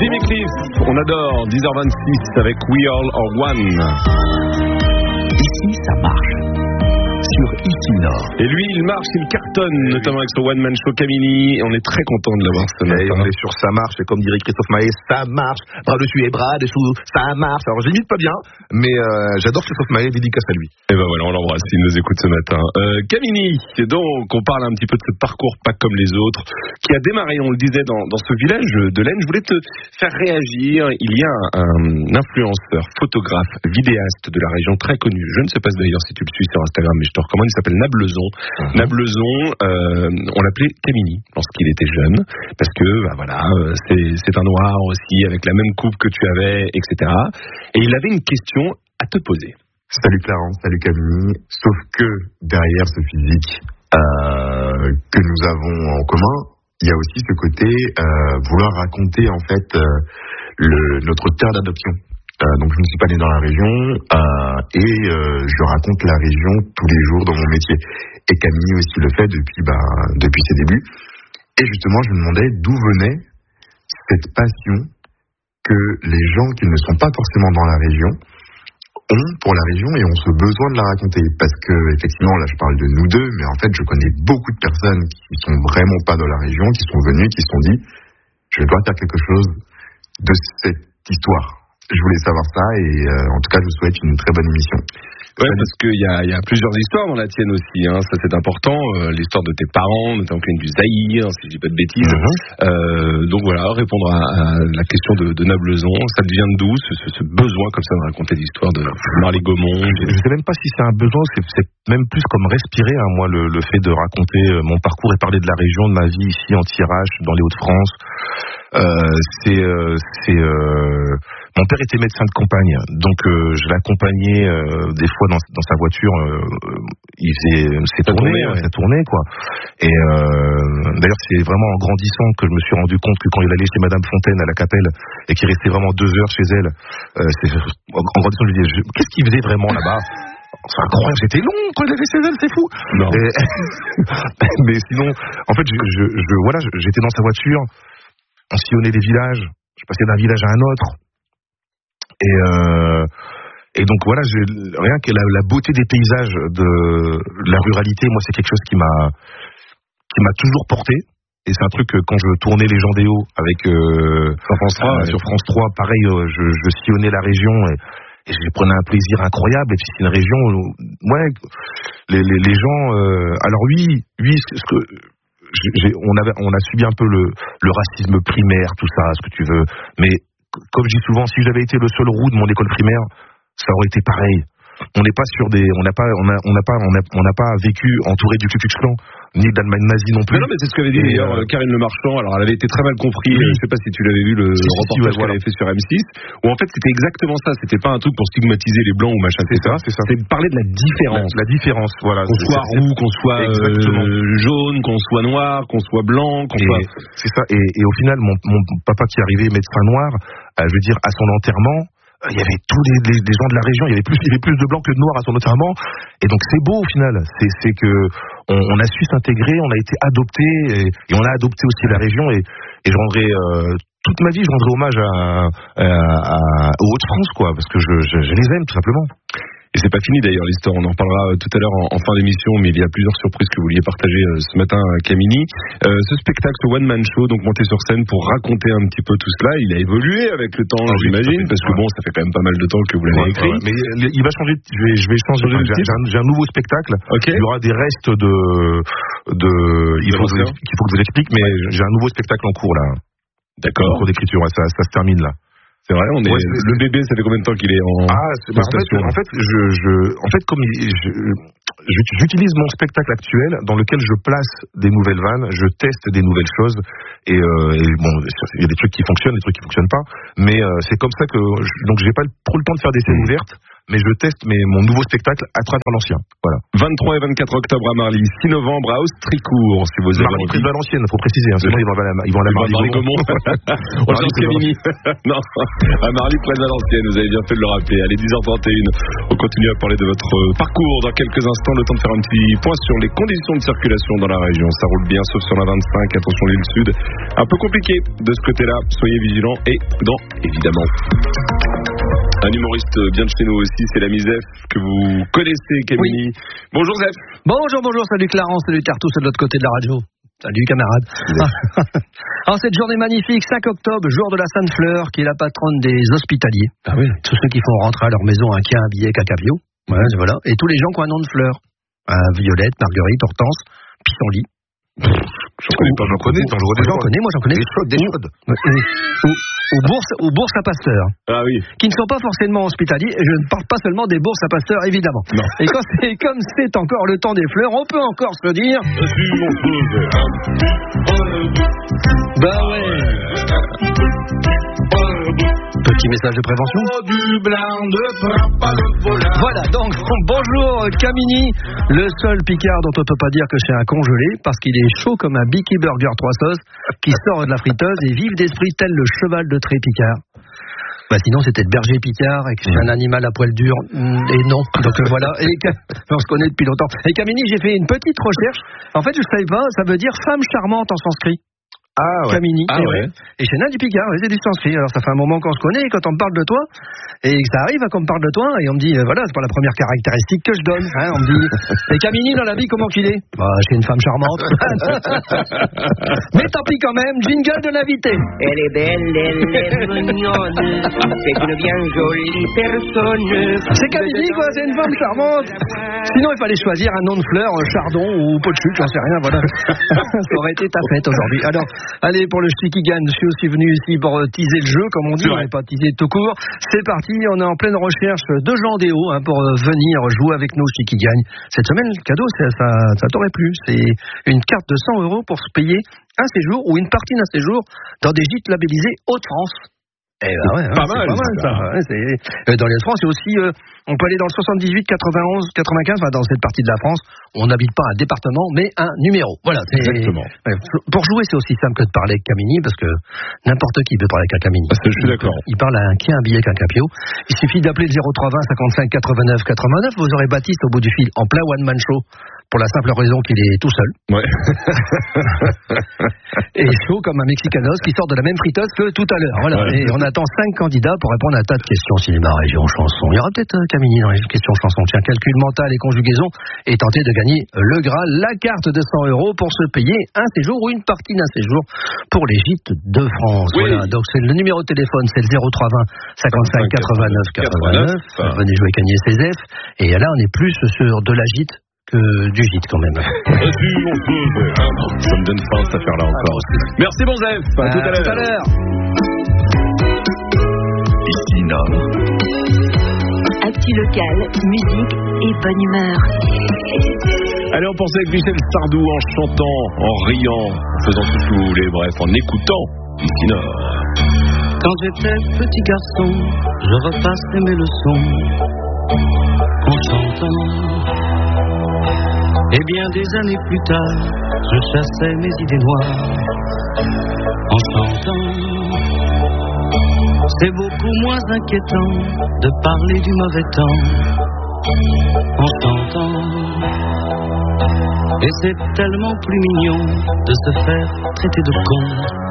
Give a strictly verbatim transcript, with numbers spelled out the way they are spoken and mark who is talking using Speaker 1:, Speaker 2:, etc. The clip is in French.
Speaker 1: Jimmy Cliff, on adore, dix heures vingt-six avec We All Are One.
Speaker 2: Ici, ça marche. Sur Ici Nord.
Speaker 1: Et lui, il marche, il cartonne, et notamment oui. avec son one-man show Camini. Et on est très content de l'avoir ce matin.
Speaker 3: On est sur Ça marche, et comme dirait Christophe Maé, ça marche. Bras dessus et bras dessous, ça marche. Alors, j'imite pas bien, mais euh, j'adore Christophe Maé, dédicace à lui.
Speaker 1: Et ben voilà, on l'embrasse, il nous écoute ce matin. Euh, Camini, donc, on parle un petit peu de ce parcours pas comme les autres, qui a démarré, on le disait, dans, dans ce village de l'Aisne. Je voulais te faire réagir. Il y a un, un influenceur, photographe, vidéaste de la région très connu. Je ne sais pas d'ailleurs si tu le suis sur Instagram, mais je te recommande. Il s'appelle Nablezon. Uh-huh. Nablezon, euh, on l'appelait Camini lorsqu'il était jeune, parce que bah voilà, c'est, c'est un noir aussi avec la même coupe que tu avais, et cetera. Et il avait une question à te poser.
Speaker 4: Salut Clarence, salut Camini. Sauf que derrière ce physique euh, que nous avons en commun, il y a aussi ce côté euh, vouloir raconter en fait euh, le, notre terre d'adoption. Euh, donc je ne suis pas né dans la région euh, et euh, je raconte la région tous les jours dans mon métier. Et Camille aussi le fait depuis bah, depuis ses débuts. Et justement, je me demandais d'où venait cette passion que les gens qui ne sont pas forcément dans la région ont pour la région et ont ce besoin de la raconter. Parce que effectivement, là je parle de nous deux, mais en fait je connais beaucoup de personnes qui sont vraiment pas dans la région, qui sont venues, qui se sont dit je dois faire quelque chose de cette histoire. Je voulais savoir ça et euh, en tout cas je vous souhaite une très bonne émission.
Speaker 1: Ouais, parce qu'il y a, y a plusieurs histoires dans la tienne aussi, hein. Ça c'est important. Euh, l'histoire de tes parents, notamment du Zaïre, si je dis pas de bêtises. Mm-hmm. Euh, donc voilà, répondre à, à la question de, de Nablezon, ça devient de d'où ce, ce, ce besoin comme ça de raconter l'histoire de Marley Gaumont?
Speaker 3: Je sais même pas si c'est un besoin, c'est, c'est même plus comme respirer, hein, moi, le, le fait de raconter mon parcours et parler de la région, de ma vie ici en Thiérache, dans les Hauts-de-France. Euh, c'est, euh, c'est euh... Mon père était médecin de campagne, donc euh, je l'accompagnais euh, des fois dans, dans sa voiture. Euh, il faisait ses tournées, ouais. sa tournée quoi. Et euh, d'ailleurs, c'est vraiment en grandissant que je me suis rendu compte que quand il allait chez Madame Fontaine à la Capelle et qu'il restait vraiment deux heures chez elle, euh, c'est, en grandissant, je lui disais, je, qu'est-ce qu'il faisait vraiment là-bas? C'est incroyable, j'étais long quand il allait chez elle, c'est fou.
Speaker 1: Non.
Speaker 3: Et, mais sinon, en fait, je, je, je, voilà, j'étais dans sa voiture, on sillonnait des villages, je passais d'un village à un autre. Et, euh, et donc voilà, j'ai, rien que la, la beauté des paysages de la ruralité, moi c'est quelque chose qui m'a qui m'a toujours porté. Et c'est un truc que quand je tournais Les gens des Hauts avec euh, sur France trois, euh, sur France trois, pareil, euh, je, je sillonnais la région et, et je prenais un plaisir incroyable. Et puis c'est une région, où, ouais, les, les, les gens. Euh, alors oui, oui, ce que j'ai, on avait, on a subi un peu le, le racisme primaire, tout ça, ce que tu veux, mais comme je dis souvent, si j'avais été le seul roux de mon école primaire, ça aurait été pareil. On n'est pas sur des, on n'a pas, on a, on n'a pas, on a, on n'a pas vécu entouré du Ku Klux Klan, ni de l'Allemagne nazie non plus.
Speaker 1: Non, non mais c'est ce qu'avait dit et d'ailleurs euh, Karine Le Marchand. Alors elle avait été très mal comprise. Oui. Je sais pas si tu l'avais vu le, si, le reportage si, ouais, qu'elle voilà. avait fait sur M six, où en fait c'était exactement ça. C'était pas un truc pour stigmatiser les blancs ou machin. C'est ça, c'est ça. C'était de parler de la différence.
Speaker 3: La, la différence, voilà.
Speaker 1: Qu'on soit roux, qu'on soit euh, jaune, qu'on soit noir, qu'on soit blanc, qu'on
Speaker 3: et
Speaker 1: soit.
Speaker 3: C'est ça. Et, et au final, mon, mon papa qui est arrivé médecin noir, euh, je veux dire, à son enterrement, il y avait tous les, les, les gens de la région, il y avait plus, il y avait plus de blancs que de noirs à son enterrement, et donc c'est beau au final. C'est, c'est que on, on a su s'intégrer, on a été adopté, et, et on a adopté aussi la région. Et, et je rendrai euh, toute ma vie, je rendrai hommage à, à, à, aux Hauts-de-France, quoi, parce que je, je, je les aime tout simplement.
Speaker 1: Et c'est pas fini d'ailleurs l'histoire, on en reparlera tout à l'heure en, en fin d'émission, mais il y a plusieurs surprises que vous vouliez partager euh, ce matin à Camini. Euh, ce spectacle, ce one-man show, donc monté sur scène pour raconter un petit peu tout cela, il a évolué avec le temps, ah, j'imagine, oui, parce que bon, ça fait quand même pas mal de temps que vous l'avez ouais, écrit.
Speaker 3: Ouais, mais il va changer, je vais, je vais changer, enfin, j'ai, j'ai, un, j'ai un nouveau spectacle, okay. Il y aura des restes de... de il, faut que, il faut que je vous explique, mais j'ai un nouveau spectacle en cours là.
Speaker 1: D'accord.
Speaker 3: En cours d'écriture, ouais, ça, ça se termine là.
Speaker 1: C'est vrai, on est, ouais, c'est, le bébé, ça fait combien de temps qu'il est en,
Speaker 3: ah, c'est, bah, en fait, en fait, je, je, en fait, comme je, je, j'utilise mon spectacle actuel dans lequel je place des nouvelles vannes, je teste des nouvelles choses, et, euh, et bon, il y a des trucs qui fonctionnent, des trucs qui fonctionnent pas, mais euh, c'est comme ça que, je, donc j'ai pas trop le temps de faire des scènes ouvertes, mais je teste mes, mon nouveau spectacle à travers l'ancien. Voilà.
Speaker 1: vingt-trois et vingt-quatre octobre à Marly, six novembre à Austricourt, si vous avez
Speaker 3: Marly,
Speaker 1: envie.
Speaker 3: près de Valenciennes, faut préciser, hein, sinon ils vont à la, ils vont à la Marly
Speaker 1: Gaumont. On cherche Camini. Non, à Marly, près de Valenciennes, vous avez bien fait de le rappeler. Allez, dix heures trente et une, on continue à parler de votre parcours dans quelques instants, le temps de faire un petit point sur les conditions de circulation dans la région. Ça roule bien, sauf sur la vingt-cinq, attention l'île sud. Un peu compliqué de ce côté-là, soyez vigilants et dans, évidemment. Un humoriste bien de chez nous aussi, c'est l'ami Zef, que vous connaissez, Camini. Oui. Bonjour Zef.
Speaker 5: Bonjour, bonjour, salut Clarence, salut Tartou, c'est de l'autre côté de la radio. Salut camarades. Alors cette journée magnifique, cinq octobre, jour de la Sainte Fleur, qui est la patronne des hospitaliers.
Speaker 1: Ah oui.
Speaker 5: Tous ceux qui font rentrer à leur maison un quin, un billet, cacavio. Ouais, voilà. Et tous les gens qui ont un nom de fleur. Euh, Violette, Marguerite, Hortense, Pissenlit.
Speaker 3: J'en connais pas, j'en connais, j'en connais,
Speaker 5: j'en connais, moi j'en connais.
Speaker 3: Des chaudes, des chaudes.
Speaker 5: Ou, ou, bourse, ou bourse à Pasteur.
Speaker 1: Ah oui.
Speaker 5: Qui ne sont pas forcément hospitaliers, et je ne parle pas seulement des bourses à Pasteur, évidemment.
Speaker 1: Non.
Speaker 5: Et quand c'est, comme c'est encore le temps des fleurs, on peut encore se dire. Bah ouais. Petit message de prévention. Voilà, donc bonjour Camini, le seul Picard dont on peut pas dire que c'est un congelé, parce qu'il est chaud comme un Bicky Burger trois sauces qui sort de la friteuse et vif d'esprit tel le cheval de trait Picard. Bah sinon c'était le berger Picard et que c'est un animal à poil dur, et non, donc euh, voilà, et on se connaît depuis longtemps. Et Camini, j'ai fait une petite recherche, en fait je savais pas, ça veut dire femme charmante en sanskrit.
Speaker 3: Ah ouais.
Speaker 5: Camini.
Speaker 1: Ah
Speaker 5: et,
Speaker 1: ouais.
Speaker 5: et chez Nain du Picard, ouais, c'est du sanskrit. Alors ça fait un moment qu'on se connaît, et quand on me parle de toi, et que ça arrive qu'on me parle de toi, et on me dit, euh, voilà, c'est pas la première caractéristique que je donne. Hein, on me dit, et Camini dans la vie, comment qu'il est? Bah, c'est une femme charmante. Mais tant pis quand même, jingle de l'invité.
Speaker 6: Elle est belle, elle est mignonne, c'est une bien jolie personne.
Speaker 5: C'est Camini, quoi, c'est une femme charmante. Sinon, il fallait choisir un nom de fleur, un chardon ou pot de chute, j'en sais rien, voilà. Ça aurait été ta fête aujourd'hui. Alors, allez, pour le Shikigan, je suis aussi venu ici pour teaser le jeu, comme on dit, on n'est pas teaser tout court. C'est parti, on est en pleine recherche de Jean Déo hein, pour venir jouer avec nous au Shikigan. Cette semaine, le cadeau, ça, ça, ça t'aurait plu. C'est une carte de cent euros pour se payer un séjour ou une partie d'un séjour dans des gîtes labellisés Hauts-de-France. Eh ben ouais,
Speaker 1: pas,
Speaker 5: hein,
Speaker 1: mal,
Speaker 5: pas mal, ça. Ouais, c'est... Dans les France, c'est aussi, euh, on peut aller dans le soixante-dix-huit, quatre-vingt-onze, quatre-vingt-quinze, enfin dans cette partie de la France, on n'habite pas un département, mais un numéro. Voilà. C'est...
Speaker 1: Exactement.
Speaker 5: Ouais, pour jouer, c'est aussi simple que de parler avec Camini, parce que n'importe qui peut parler avec un Camini.
Speaker 1: Je suis d'accord.
Speaker 5: Il parle à un qui a un billet qu'un capio. Il suffit d'appeler le zéro trois vingt, cinquante-cinq, quatre-vingt-neuf, quatre-vingt-neuf. Vous aurez Baptiste au bout du fil, en plein one-man show, pour la simple raison qu'il est tout seul.
Speaker 1: Ouais.
Speaker 5: Et chaud comme un Mexicanos qui sort de la même friteuse que tout à l'heure. Voilà. Ouais. Et on attend cinq candidats pour répondre à un tas de questions cinéma, région, chanson. Il y aura peut-être euh, Camini dans les questions chansons. Tiens, calcul mental et conjugaison et tenter de gagner le Graal, la carte de cent euros pour se payer un séjour ou une partie d'un séjour pour les gîtes de France. Oui. Voilà. Donc c'est le numéro de téléphone, c'est le zéro trois vingt, cinquante-cinq, quatre-vingt-neuf, quatre-vingt-neuf. Venez jouer gagner C S F. Et là, on est plus sur de la gîte que du gîte quand même.
Speaker 1: Ça me donne faim cette affaire-là encore. Merci bon Zef. À, à tout à l'heure.
Speaker 5: Tout à l'heure.
Speaker 2: Ici Nord.
Speaker 7: Actu local, musique et bonne humeur.
Speaker 1: Allez, on pensait avec Michel Sardou en chantant, en riant, en faisant tout ce que vous voulez, bref, en écoutant Ici Nord.
Speaker 8: Quand j'étais petit garçon, je repassais mes leçons en chantant. Et bien des années plus tard, je chassais mes idées noires en chantant. C'est beaucoup moins inquiétant de parler du mauvais temps en chantant. Et c'est tellement plus mignon de se faire traiter de con